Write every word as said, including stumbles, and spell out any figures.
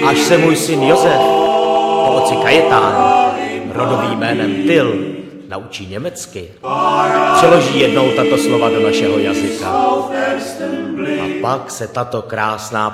až se můj syn Josef, po otci Kajetán, rodovým jménem Tyl, naučí německy, přeloží jednou tato slova do našeho jazyka. A pak se tato krásná